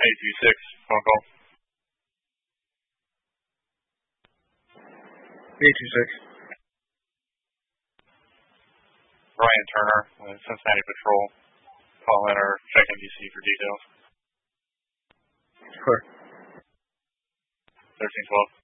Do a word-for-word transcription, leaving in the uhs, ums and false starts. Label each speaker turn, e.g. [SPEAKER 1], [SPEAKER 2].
[SPEAKER 1] eight two six, phone call.
[SPEAKER 2] eight two six.
[SPEAKER 1] Ryan Turner with Cincinnati Patrol. Call in or check N B C for details.
[SPEAKER 2] Sure.
[SPEAKER 1] thirteen twelve.